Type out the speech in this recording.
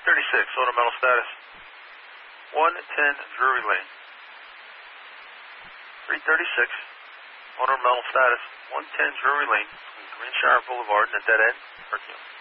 ornamental status. 110 Drury Lane. 336, ornamental status. 110 Drury Lane, between Greenshire Boulevard and the dead end. Hercules.